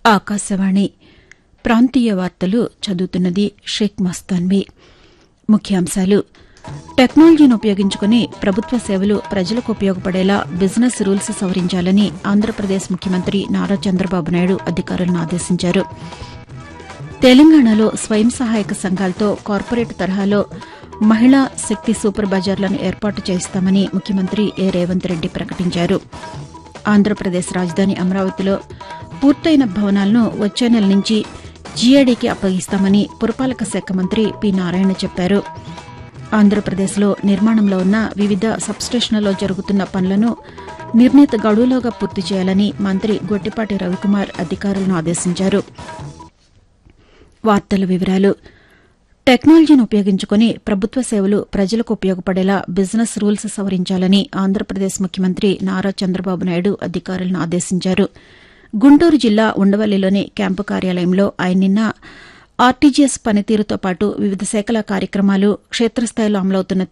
ఆకాశవాణి ప్రాంతీయ వార్తలు చదువుతున్నది షేక్ మస్తాన్వి. ముఖ్యాంశాలు: టెక్నాలజీని ఉపయోగించుకుని ప్రభుత్వ సేవలు ప్రజలకు ఉపయోగపడేలా బిజినెస్ రూల్స్ సవరించాలని ఆంధ్రప్రదేశ్ ముఖ్యమంత్రి నారా చంద్రబాబు నాయుడు అధికారులను ఆదేశించారు. తెలంగాణలో స్వయం సహాయక సంఘాలతో కార్పొరేట్ తరహాలో మహిళా శక్తి సూపర్ బజార్లను ఏర్పాటు చేస్తామని ముఖ్యమంత్రి ఏ రేవంత్ రెడ్డి ప్రకటించారు. ఆంధ్రప్రదేశ్ రాజధాని అమరావతిలో పూర్తయిన భవనాలను వచ్చే నెల నుంచి జీఏడీకి అప్పగిస్తామని పురపాలక శాఖ మంత్రి పి నారాయణ చెప్పారు. ఆంధ్రప్రదేశ్లో నిర్మాణంలో ఉన్న వివిధ సబ్స్టేషన్లలో జరుగుతున్న పనులను నిర్ణీత గడువులోగా పూర్తి చేయాలని మంత్రి గొట్టిపాటి రవికుమార్ అధికారులను ఆదేశించారు. వార్తల వివరాలు: టెక్నాలజీని ఉపయోగించుకుని ప్రభుత్వ సేవలు ప్రజలకు ఉపయోగపడేలా బిజినెస్ రూల్స్ సవరించాలని ఆంధ్రప్రదేశ్ ముఖ్యమంత్రి నారా చంద్రబాబు నాయుడు అధికారులను ఆదేశించారు. గుంటూరు జిల్లా ఉండవల్లిలోని క్యాంపు కార్యాలయంలో ఆయన నిన్న ఆర్టీజీఎస్ పనితీరుతో పాటు వివిధ శాఖల కార్యక్రమాలు, క్షేత్రస్థాయిలో అమలవుతున్న